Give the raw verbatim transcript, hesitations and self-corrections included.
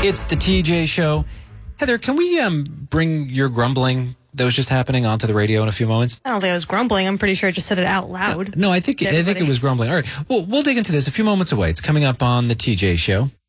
It's the T J Show. Heather, can we um, bring your grumbling that was just happening onto the radio in a few moments? I don't think I was grumbling. I'm pretty sure I just said it out loud. No, no I think I think it was grumbling. All right, well, we'll dig into this a few moments away. It's coming up on the T J Show.